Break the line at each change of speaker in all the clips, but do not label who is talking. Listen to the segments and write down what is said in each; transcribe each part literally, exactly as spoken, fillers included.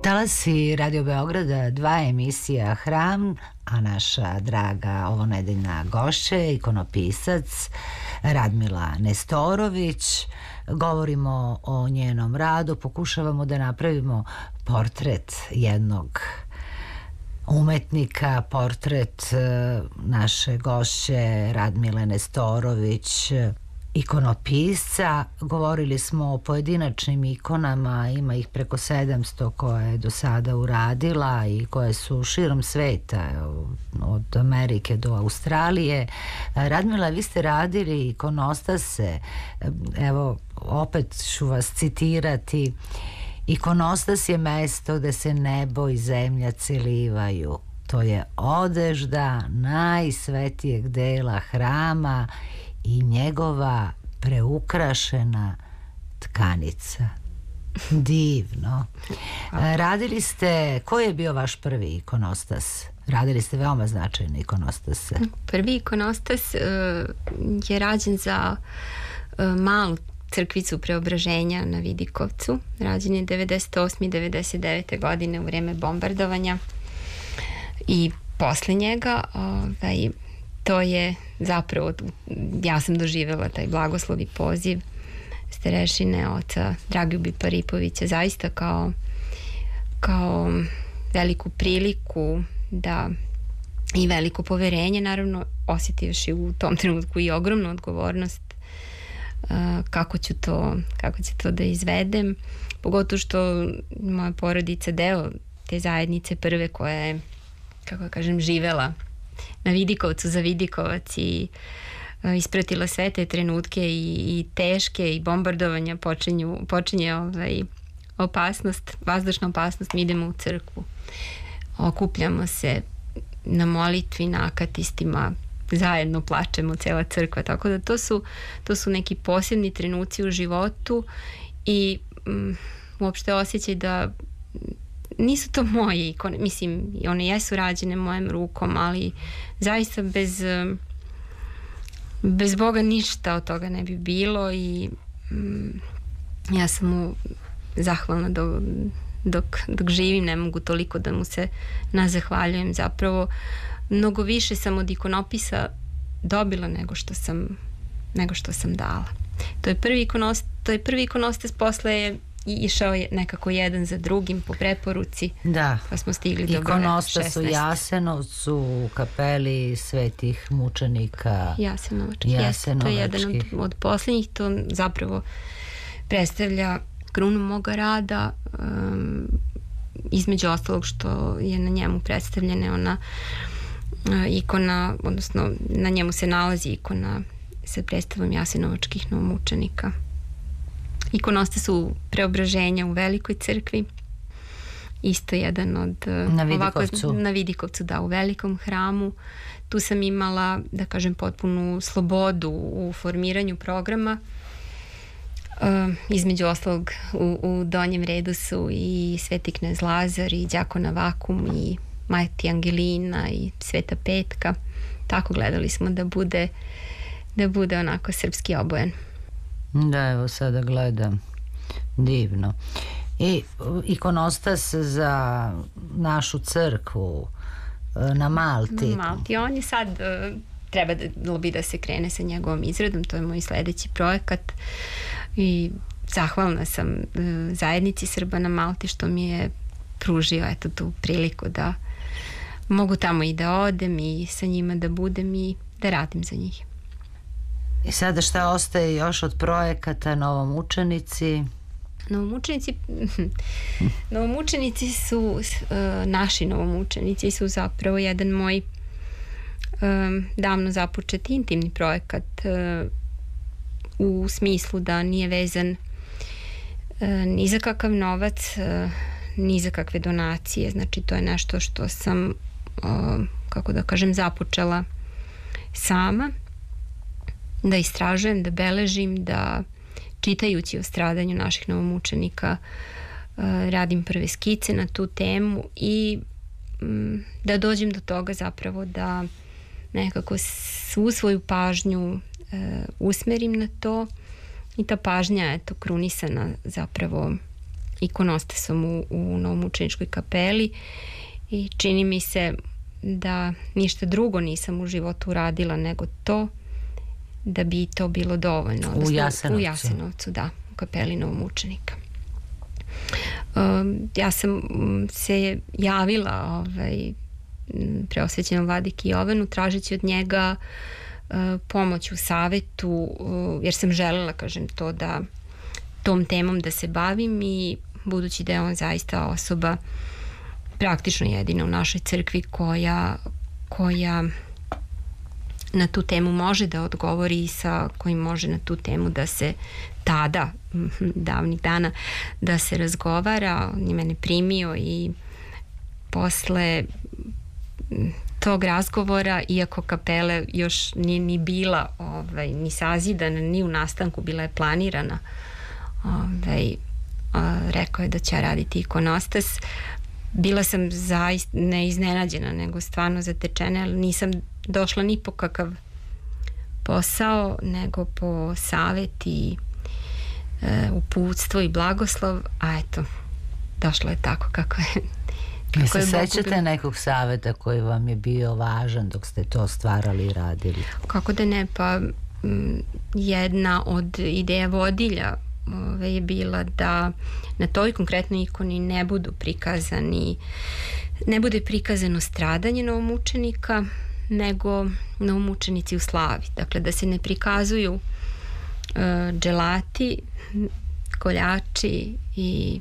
Talasi Radio Beograda, dva emisija Hram, a naša draga ovonedeljna gošća je ikonopisac Radmila Nestorović. Govorimo o njenom radu, pokušavamo da napravimo portret jednog umetnika, portret naše gošće Radmile Nestorović, ikonopisca. Govorili smo o pojedinačnim ikonama, ima ih preko sedamsto koje je do sada uradila i koje su širom sveta, od Amerike do Australije. Radmila, vi ste radili ikonostase, evo opet ću vas citirati: ikonostas je mesto gde se nebo i zemlja celivaju. To je odežda najsvetijeg dela hrama i njegova preukrašena tkanica. Divno. Radili ste, koji je bio vaš prvi ikonostas? Radili ste veoma značajne ikonostase.
Prvi ikonostas uh, je rađen za uh, malu crkvicu Preobraženja na Vidikovcu. Rađen je devedeset osme i devedeset devete godine u vreme bombardovanja i posle njega ovaj, to je zapravo, ja sam doživjela taj blagoslov i poziv starešine oca Dragoljuba Paripovića zaista kao kao veliku priliku da i veliko poverenje, naravno osjetivši u tom trenutku i ogromnu odgovornost uh, kako ću to kako ću to da izvedem, pogotovo što moja porodica deo te zajednice prve koja je, kako kažem, živela na Vidikovcu za Vidikovac i uh, ispratila sve te trenutke i, i teške i bombardovanja počinju, počinje ovaj, opasnost, vazdušna opasnost, mi idemo u crkvu, okupljamo se na molitvi, na akatistima, zajedno plačemo, cela crkva, tako da to su, to su neki posebni trenuci u životu i um, uopšte osjećaj da nisu to moje ikone, mislim, one jesu rađene mojom rukom, ali zaista bez bez Boga ništa od toga ne bi bilo i um, ja sam mu zahvalna dok, dok, dok živim, ne mogu toliko da mu se nazahvaljujem, zapravo mnogo više sam od ikonopisa dobila nego što sam nego što sam dala. To je prvi ikonost, to je prvi ikonostas, posle je išao je nekako jedan za drugim po preporuci.
Da.
Pa smo stigli do
ikonostas u Jasenovcu, u kapeli svetih mučenika
Jasenovački. Jasenovački. To je jedan od, od posljednjih, to zapravo predstavlja krunu moga rada, um, između ostalog što je na njemu predstavljena ona uh, ikona, odnosno na njemu se nalazi ikona sa predstavom jasenovačkih novomučenika. Ikonostas su Preobraženja u Velikoj crkvi, isto jedan od
na Vidikovcu.
Ovako, na Vidikovcu, da, u velikom hramu. Tu sam imala, da kažem, potpunu slobodu u formiranju programa. Uh, između ostalog u, u donjem redu su i Sveti knez Lazar i Đakona Vakum i Majti Angelina i Sveta Petka. Tako gledali smo da bude da bude onako srpski obojen.
Da, evo sada gledam, divno. I ikonostas za našu crkvu na Malti.
Na Malti, on je sad uh, treba da, bi da se krene sa njegovom izradom, to je moj sledeći projekat i zahvalna sam uh, zajednici Srba na Malti što mi je pružio eto tu priliku da mogu tamo i da odem i sa njima da budem i da radim za njih.
I sada šta ostaje još od projekata novomučenici?
Novomučenici novomučenici su uh, naši novomučenici su zapravo jedan moj um, davno započet intimni projekat uh, u smislu da nije vezan uh, ni za kakav novac, uh, ni za kakve donacije. Znači to je nešto što sam uh, kako da kažem započela sama, da istražujem, da beležim, da čitajući o stradanju naših novomučenika uh, radim prve skice na tu temu i um, da dođem do toga zapravo da nekako svu svoju pažnju uh, usmerim na to i ta pažnja je to krunisana zapravo ikonostasom u, u Novomučeničkoj kapeli i čini mi se da ništa drugo nisam u životu uradila nego to, da bi to bilo dovoljno.
U Jasenovcu.
U Jasenovcu, da, u kapeli Novomučenika. Um, ja sam se javila ovaj, preosvećenom vladiki Jovanu tražeći od njega uh, pomoć u savetu, uh, jer sam želela, kažem, to da tom temom da se bavim i budući da je on zaista osoba praktično jedina u našoj crkvi koja, koja na tu temu može da odgovori i sa kojim može na tu temu da se tada, davnih dana, da se razgovara. On je mene primio i posle tog razgovora, iako kapele još nije ni bila ovaj, ni sazidana, ni u nastanku, bila je planirana, ovaj, a, rekao je da će raditi ikonostas. Bila sam zaista ne iznenađena, nego stvarno zatečena, ali nisam došla ni po kakav posao, nego po savjet i e, uputstvo i blagoslov, a eto, došlo je tako kako je.
Mi se sećate nekog savjeta koji vam je bio važan dok ste to stvarali i radili?
Kako da ne, pa m, jedna od ideja vodilja ove, je bila da na toj konkretnoj ikoni ne budu prikazani, ne bude prikazano stradanje novomučenika, nego novomučenici u slavi. Dakle, da se ne prikazuju uh, dželati, koljači i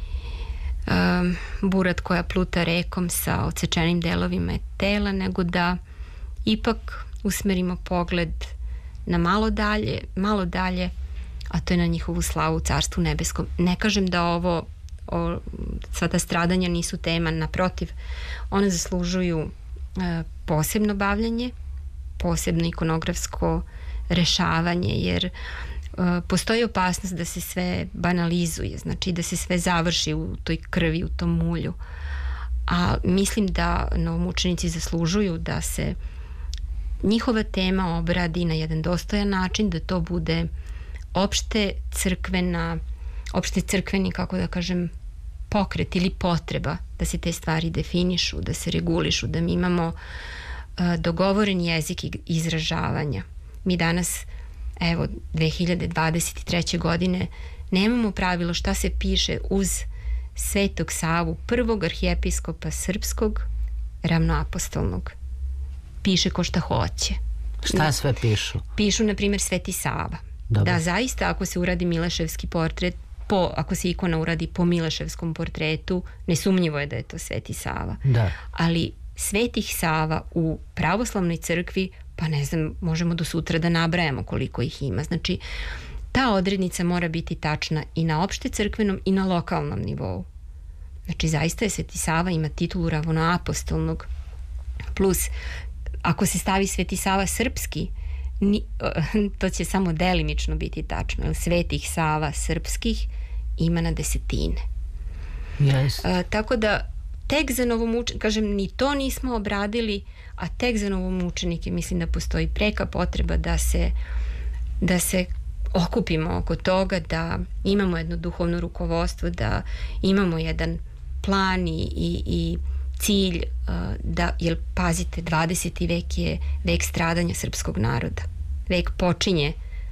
um, burat koja pluta rekom sa odsečenim delovima tela, nego da ipak usmerimo pogled na malo dalje, malo dalje, a to je na njihovu slavu u Carstvu nebeskom. Ne kažem da ovo o, sva ta stradanja nisu tema, naprotiv, one zaslužuju uh, posebno bavljanje, posebno ikonografsko rešavanje, jer uh, postoji opasnost da se sve banalizuje, znači da se sve završi u toj krvi, u tom mulju. A mislim da novomučenici zaslužuju da se njihova tema obradi na jedan dostojan način, da to bude opšte crkvena, opšte crkveni, kako da kažem, pokret ili potreba da se te stvari definišu, da se regulišu, da mi imamo uh, dogovoren jezik izražavanja. Mi danas, evo, dve hiljade dvadeset treće godine nemamo pravilo šta se piše uz Svetog Savu, prvog arhijepiskopa srpskog, ravnoapostolnog. Piše ko šta hoće.
Šta sve pišu?
Pišu, na primjer, Sveti Sava. Dobar. Da, zaista, ako se uradi Mileševski portret, po, ako se ikona uradi po Mileševskom portretu, nesumnjivo je da je to Sveti Sava.
Da.
Ali Svetih Sava u pravoslavnoj crkvi, pa ne znam, možemo do sutra da nabrajamo koliko ih ima. Znači, ta odrednica mora biti tačna i na opšte crkvenom i na lokalnom nivou. Znači, zaista je Sveti Sava ima titulu ravnoapostolnog, plus ako se stavi Sveti Sava srpski, ni, to će samo delimično biti tačno, jer Svetih Sava srpskih ima na desetine.
Yes.
A, tako da tek za novomučenike, kažem, ni to nismo obradili, a tek za novomučenike mislim da postoji preka potreba da se da se okupimo oko toga, da imamo jedno duhovno rukovodstvo, da imamo jedan plan i, i, i cilj, da, jer pazite, dvadeseti vek je vek stradanja srpskog naroda. Vek počinje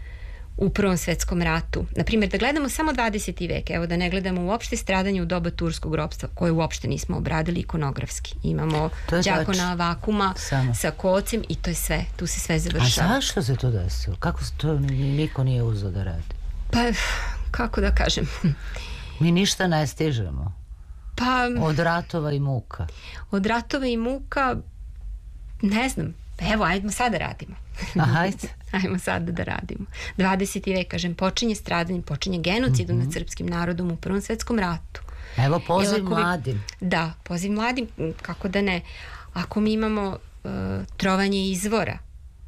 u Prvom svetskom ratu. Naprimjer, da gledamo samo dvadeseti vek, evo da ne gledamo uopšte stradanje u doba turskog ropstva, koje uopšte nismo obradili ikonografski. Imamo đakona Vakuma samo sa kocem i to je sve, tu se sve završava.
A zašto se to desilo? Kako se to niko nije uzeo da radi?
Pa, kako da kažem?
Mi ništa ne stižemo.
Pa,
od ratova i muka.
Od ratova i muka, ne znam, evo, ajmo sad da radimo.
Ajde.
Ajmo sad da radimo. dvadeseti vek, kažem, počinje stradanje, počinje genocid mm-hmm. nad srpskim narodom u Prvom svetskom ratu.
Evo, poziv vi, mladim.
Da, poziv mladim, kako da ne. Ako mi imamo uh, trovanje izvora,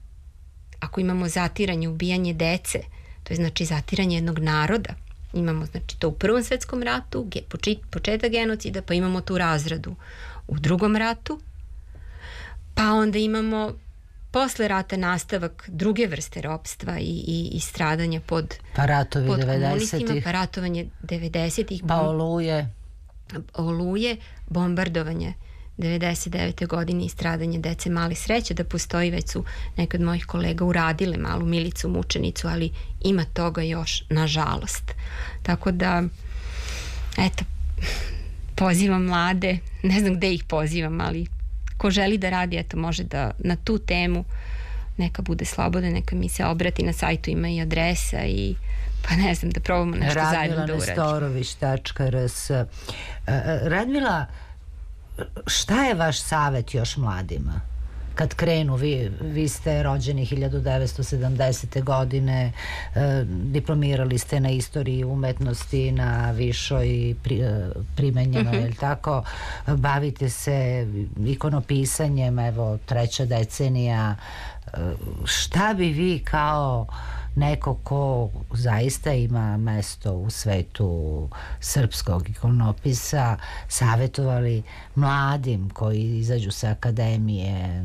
ako imamo zatiranje, ubijanje dece, to je znači zatiranje jednog naroda, imamo znači to u Prvom svetskom ratu, ge, početak genocida, pa imamo tu razradu u Drugom ratu, pa onda imamo posle rata nastavak druge vrste ropstva i, i, i stradanja pod,
pa ratovi
pod
devedesetih,
komunistima, pa ratovanje devedesetih,
pa oluje,
oluje, bombardovanje devedeset devete godine i stradanje dece. Mali sreće da postoji, već su neke od mojih kolega uradile malu milicu, mučenicu, ali ima toga još, nažalost. Tako da, eto, pozivam mlade, ne znam gde ih pozivam, ali ko želi da radi, eto, može da na tu temu neka bude sloboda, neka mi se obrati, na sajtu ima i adresa i pa ne znam, da probamo nešto zajedno da uradimo.
radmila nestorović tačka r s. Radmila, šta je vaš savjet još mladima? Kad krenu, vi, vi ste rođeni hiljadu devetsto sedamdesete godine, e, diplomirali ste na istoriji umetnosti, na višoj pri, primenjenoj, mm-hmm. je li tako? Bavite se ikonopisanjem, evo, treća decenija. Šta bi vi kao neko ko zaista ima mesto u svetu srpskog ikonopisa savjetovali mladim koji izađu sa akademije,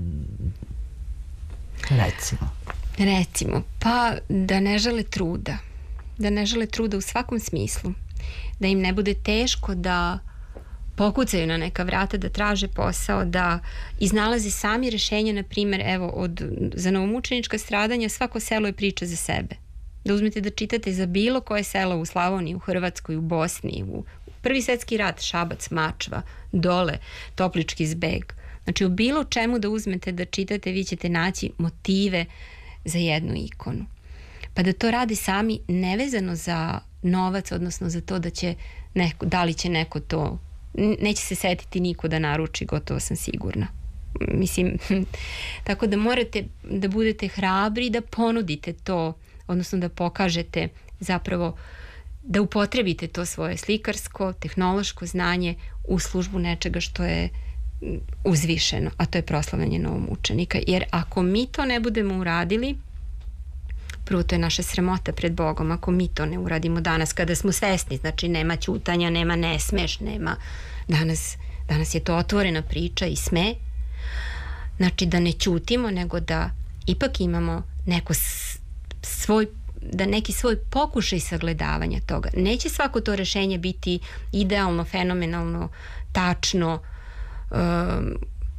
recimo?
Recimo, pa da ne žele truda, da ne žele truda u svakom smislu, da im ne bude teško da pokucaju na neka vrata, da traže posao, da iznalaze sami rešenje, na primjer, evo, od, za novomučenička stradanja svako selo je priča za sebe. Da uzmete da čitate za bilo koje selo u Slavoniji, u Hrvatskoj, u Bosni, u Prvi svjetski rat, Šabac, Mačva, dole, Toplički zbeg. Znači, u bilo čemu da uzmete da čitate, vi ćete naći motive za jednu ikonu. Pa da to radi sami, nevezano za novac, odnosno za to da će neko, da li će neko to, neće se setiti niko da naruči, gotovo sam sigurna. Mislim, tako da morate da budete hrabri, da ponudite to, odnosno da pokažete zapravo, da upotrebite to svoje slikarsko, tehnološko znanje u službu nečega što je uzvišeno, a to je proslavljanje novomučenika. Jer ako mi to ne budemo uradili, prvo, to je naša sramota pred Bogom, ako mi to ne uradimo danas, kada smo svesni, znači nema ćutanja, nema ne smeš, nema, danas, danas je to otvorena priča i sme, znači da ne ćutimo, nego da ipak imamo neko svoj, da neki svoj pokušaj sagledavanja toga. Neće svako to rešenje biti idealno, fenomenalno, tačno, um,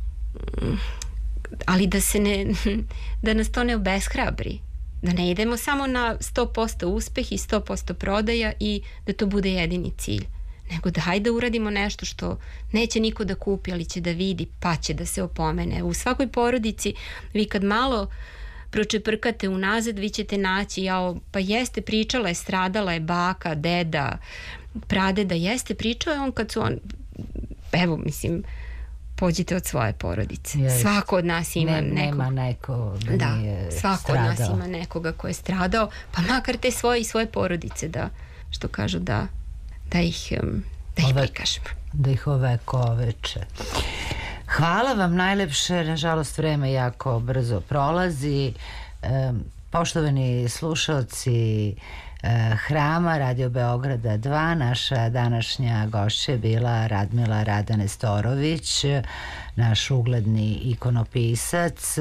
ali da se ne, da nas to ne obeshrabri, da ne idemo samo na sto posto uspeh i sto posto prodaja i da to bude jedini cilj, nego da hajde uradimo nešto što neće niko da kupi, ali će da vidi, pa će da se opomene. U svakoj porodici vi kad malo pročeprkate unazad, vi ćete naći, jao, pa jeste, pričala je, stradala je baka, deda, pradeda, jeste, pričao je on kad su on, evo, mislim, pođite od svoje porodice. Jest. Svako od nas ima ne, nekog. Nema
neko da,
da
nije
svako
stradao.
Od nas ima nekoga ko je stradao, pa makar te svoje i svoje porodice da, što kažu, da, da ih, da ih Ove, prikažemo.
Da ih ovekoveče. Hvala vam najlepše, nažalost vreme jako brzo prolazi. E, poštovani slušalci e, Hrama Radio Beograda dva, naša današnja gošća je bila Radmila Rada Nestorović, naš ugledni ikonopisac.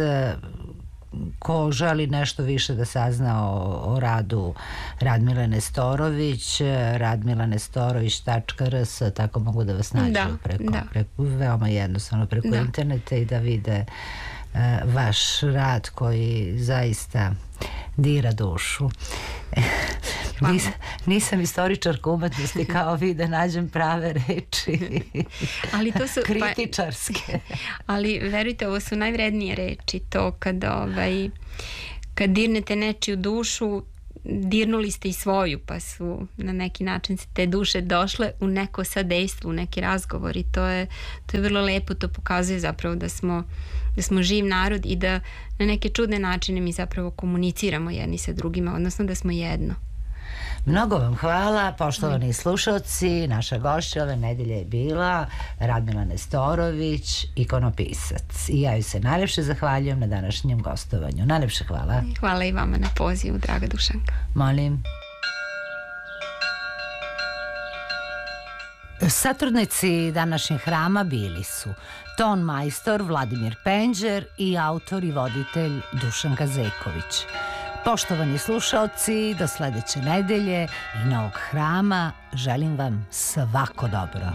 Ko želi nešto više da sazna o, o radu Radmile Nestorović, radmila nestorović tačka r s, tako mogu da vas nađu da, preko, da. preko, veoma jednostavno preko da. interneta i da vide uh, vaš rad koji zaista dira dušu. Nis, nisam istoričarka umetnosti kao vi da nađem prave reči. Ali to su kritičarske.
Pa, ali verujte, ovo su najvrednije reči. To kad, ovaj, kad dirnete nečiju dušu, dirnuli ste i svoju, pa su na neki način te duše došle u neko sadejstvo, u neki razgovor i to je, to je vrlo lepo, to pokazuje zapravo da smo, da smo živ narod i da na neke čudne načine mi zapravo komuniciramo jedni sa drugima, odnosno da smo jedno.
Mnogo vam hvala, poštovani mm. slušalci. Naša gošća ove nedelje je bila Radmila Nestorović, ikonopisac. I ja ju se najlepše zahvaljujem na današnjem gostovanju. Najlepše hvala.
Hvala i vama na pozivu, draga Dušanka.
Molim. Saturnici današnjeg hrama bili su ton majstor Vladimir Penđer i autor i voditelj Dušan Gazeković. Poštovani slušaoci, do sledeće nedelje i novog hrama želim vam svako dobro.